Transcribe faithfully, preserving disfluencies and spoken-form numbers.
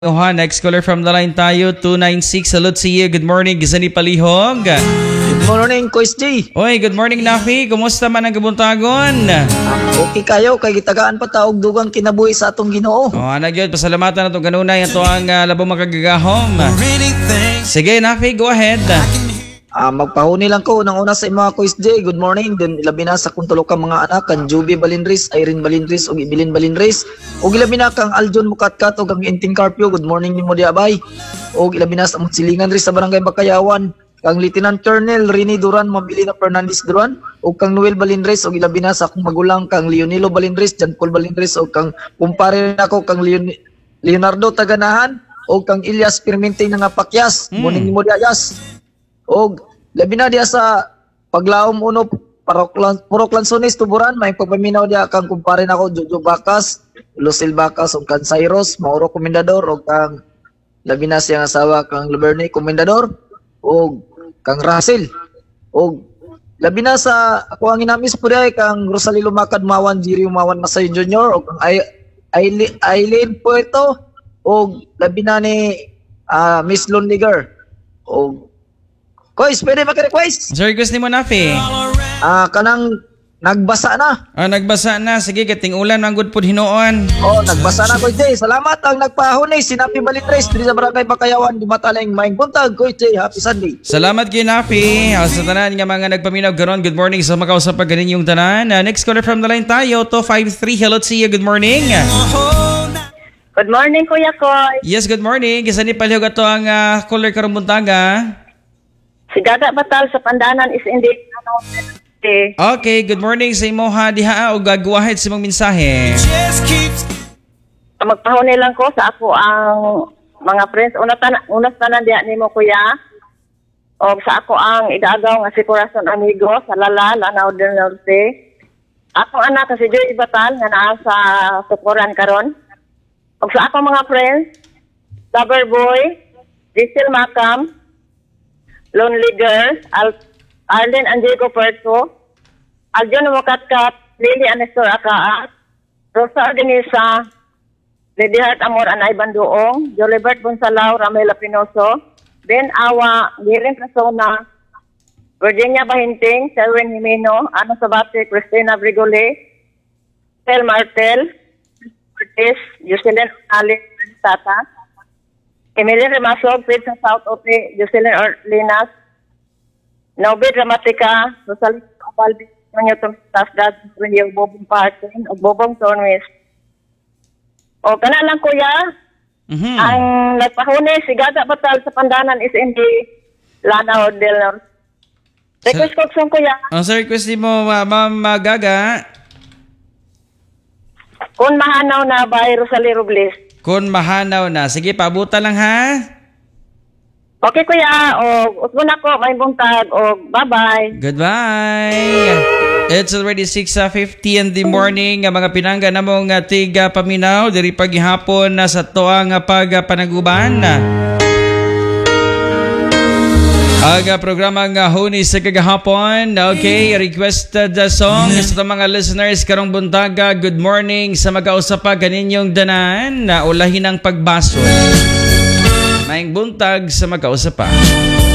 Oha, next caller from the line tayo, two nine six. Salute sa iyo. Good morning, Gizani Palihog. Good morning, Coach J. Oy, good morning, Nafi. Kumusta man ang kabuntagon? Okay kayo, kay gitagaan pa taog dugang kinabuhi sa atong Ginoo. Oh, ana gyud, pasalamatan nato kanunay ato ang uh, labong makagagahom. Sige, Nafi, go ahead. Ah, magpahuni lang ko nang una sa mga Coach J. Good morning. Then ilabi na sa kuntulo ka mga anak kan Juby Balindris, Irene Balindris ug Ibilin Balindris. Ug ilabi na kang Aljon Mukatkat ug ang Inting Carpio. Good morning nimo di abay. Ug ilabi na sa silingan ri sa Barangay Bakayawan kang Lieutenant Colonel Rini Duran, Mabilina Fernandez Duran ug kang Noel Balindris ug ilabi na sa akong magulang kang Leonilo Balindris, Jan Paul Balindris ug kang kumpare nako kang Leon Leonardo Taganahan ug kang Ilyas Pirmente nga Pakyas. Mm. Morning nimo di ayas. Og labi na diya sa paglaom uno paroklan Lansones Tuburan may pagpaminaw diya kang kumpare nako Jojo Bacas, Lucille Bacas ug kang Cyrus Mauro Komendador ug kang labi na siyang asawa kang Laverne Komendador ug kang Russell ug labi na sa ako ang inamis po diay kang Rosalilo Macad Mawan, Jiri Mawan Masay Junior ug kang Aileen Aileen po ito ug labi na ni uh, Miss Lonliger ug Kois, pwede maka-request? Sir, gusto mo, Nafi? Ah, uh, kanang nagbasa na. Ah, nagbasa na. Sige, kating ulan ang good po hinoon. Oh, nagbasa na, Koy Jay. Salamat ang nagpahon eh. Sinapi Balindres, diri sa Barangay Bakayawan, Dumataling, Maing Buntag. Koy Jay, happy Sunday. Salamat kay Nafi. Sa tanan nga mga nagpaminaw karon, good morning sa makausap pa ganin yung tanan. Uh, next caller from the line tayo, two five three. Hello, see you. Good morning. Good morning, Kuya Koy. Yes, good morning. Kisa ni Palihog ato ang uh, caller karong buntaga. Si Gada Batal sa Pandanan is hindi ano. Okay, good morning sa imo ha diha o gagawahid sa mong mensahe. Magpahuni lang ko sa ako ang mga friends. Una tan unas tanan diha nimo kuya. O sa ako ang idagaw nga si Corazon Amigo sa Lala, Lanao del Norte. Ako anak si Joy Batal nga naa sa Tukuran karon. O sa ako mga friends, Loverboy, Diesel Macam, Lonely Girls, Al Arlen Angelico Puerto, Aljon Mukatkat, Lily Anestor Akaat, Rosa Denisa, Lady Heart Amor Anay Banduong, Jolibert Bonsalao, Ramela Pinoso, Ben Awa, Giring Persona, Virginia Bahinting, Selwyn Jimeno, Ano Sabate, Cristina Brigole, Tel Martel, Curtis, Jocelyn Ali Tata, Emilio Remasog, Pid sa South Ope, Jocelyn Orlinas, Nobe Dramatica, Rosalie Abalbi, Nanyotong Tasdad, Rio Bobong Partin, o Bobong Tornwis. O, kana lang kuya, Mm-hmm. ang nagpahuni, si Gada Batal sa Pandanan is hindi Lanao del Norte. Request ko sa kuya. Ang sir, request mo, uh, Ma'am uh, Gaga. Kung mahanaw na by Rosalie Robles. Kung mahanaw na. Sige, pabuta lang ha. Okay kuya, o usbo na ko, may buntag, o bye-bye. Goodbye. It's already six fifty in the morning. Mga pinangga na mong uh, tiga paminaw. Diri paghihapon na sa toang uh, pagpanaguban. Ang uh, programa nga huni sa kagahapon. Okay, requested uh, song sa mga listeners karong buntaga. Good morning sa mag-ausapa kaninyong danan na ulahin ang pagbasol. Maing buntag sa mag-ausapan.